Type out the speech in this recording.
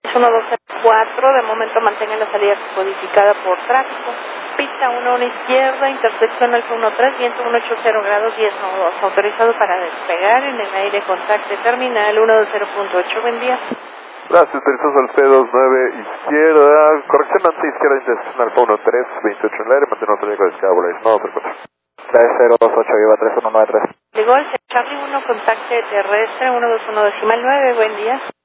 1204, de momento mantenga la salida codificada por tráfico. Pista 1 izquierda, intersección Alfa 13, viento 180 grados 10 nudos. Autorizado para despegar en el aire, contacte terminal 120.8. Buen día. Gracias, autorizados al P29 izquierda, corrección ante izquierda, intersección Alfa 13, 28 en el aire, mantener otro llegado de escábula, no, 3028, lleva 3193. Llegó el Charlie 1, contacte terrestre 121.9, buen día.